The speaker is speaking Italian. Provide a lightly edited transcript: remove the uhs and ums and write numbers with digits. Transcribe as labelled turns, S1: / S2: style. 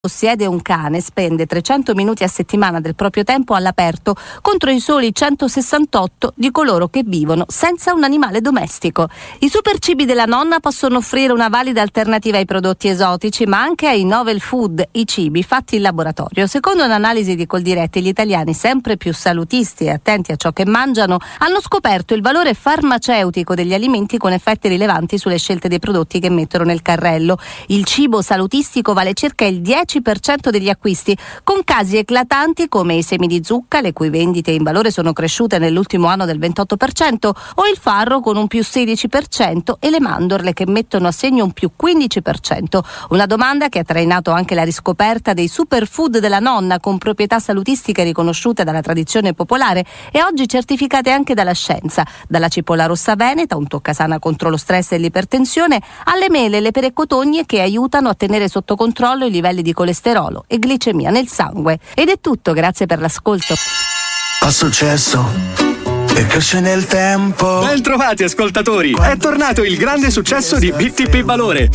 S1: possiede un cane spende 300 minuti a settimana del proprio tempo all'aperto contro i soli 168 di coloro che vivono senza un animale domestico. I super cibi della nonna possono offrire una valida alternativa ai prodotti esotici, ma anche ai novel food, i cibi fatti in laboratorio. Secondo un'analisi di Coldiretti, gli italiani, sempre più salutisti e attenti a ciò che mangiano, hanno scoperto il valore farmaceutico degli alimenti con effetti rilevanti sulle scelte dei prodotti che mettono nel carrello. Il cibo salutistico vale circa il 10% degli acquisti, con casi eclatanti come i semi di zucca, le cui vendite in valore sono cresciute nell'ultimo anno del 28%, o il farro con un più 16% e le mandorle che mettono a segno un più 15%. Una domanda che ha trainato anche la riscoperta dei superfood della nonna, con proprietà salutistiche riconosciute dalla tradizione popolare e oggi certificate anche dalla scienza, dalla cipolla rossa veneta, un toccasana contro lo stress e l'ipertensione, alle mele e le perecotogne che aiutano a tenere sotto controllo i livelli di colesterolo e glicemia nel sangue. Ed è tutto, grazie per l'ascolto.
S2: Ha successo e cresce nel tempo.
S3: Ben trovati ascoltatori, è tornato il grande successo di BTP Valore.